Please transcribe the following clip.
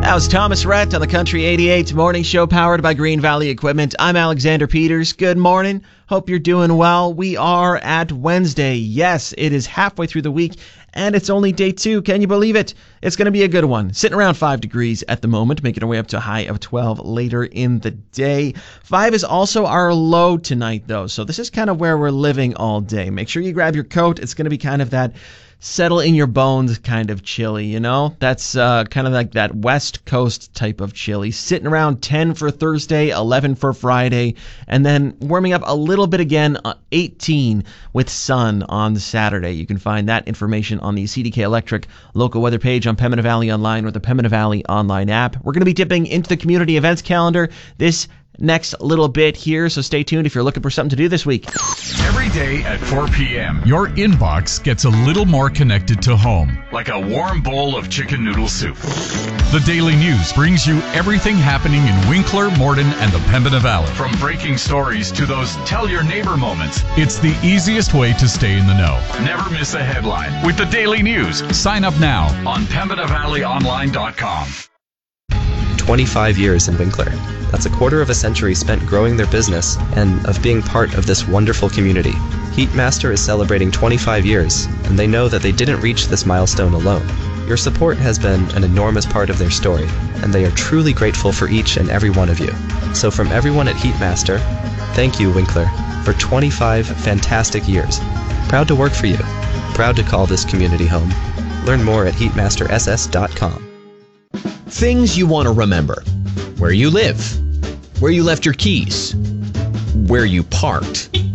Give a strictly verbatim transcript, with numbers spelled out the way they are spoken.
That was Thomas Rhett on the Country eighty-eight Morning Show, powered by Green Valley Equipment. I'm Alexander Peters. Good morning. Hope you're doing well. We are at Wednesday. Yes, it is halfway through the week, and it's only day two. Can you believe it? It's going to be a good one. Sitting around five degrees at the moment, making our way up to a high of twelve later in the day. five is also our low tonight, though, so this is kind of where we're living all day. Make sure you grab your coat. It's going to be kind of that settle in your bones kind of chilly, you know? That's uh, kind of like that West Coast type of chilly. Sitting around ten for Thursday, eleven for Friday, and then warming up a little bit again, uh, eighteen with sun on Saturday. You can find that information on the C D K Electric local weather page on Pembina Valley Online or the Pembina Valley Online app. We're going to be dipping into the community events calendar this next little bit here, so stay tuned if you're looking for something to do this week. Every day at four p.m., your inbox gets a little more connected to home, like a warm bowl of chicken noodle soup. The Daily News brings you everything happening in Winkler, Morden, and the Pembina Valley. From breaking stories to those tell your neighbor moments, it's the easiest way to stay in the know. Never miss a headline with the Daily News. Sign up now on Pembina Valley Online dot com. twenty-five years in Winkler. That's a quarter of a century spent growing their business and of being part of this wonderful community. Heatmaster is celebrating twenty-five years, and they know that they didn't reach this milestone alone. Your support has been an enormous part of their story, and they are truly grateful for each and every one of you. So from everyone at Heatmaster, thank you, Winkler, for twenty-five fantastic years. Proud to work for you. Proud to call this community home. Learn more at heatmaster s s dot com. Things you want to remember. Where you live. Where you left your keys. Where you parked.